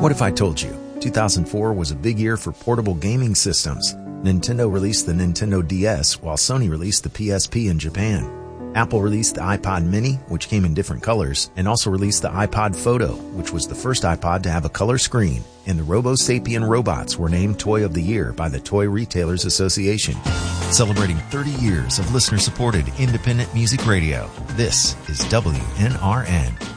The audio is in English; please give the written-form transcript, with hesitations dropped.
What if I told you 2004 was a big year for portable gaming systems? Nintendo released the Nintendo DS while Sony released the PSP in Japan. Apple released the iPod Mini, which came in different colors, and also released the iPod Photo, which was the first iPod to have a color screen. And the Robo-Sapien robots were named Toy of the Year by the Toy Retailers Association. Celebrating 30 years of listener-supported independent music radio, this is WNRN.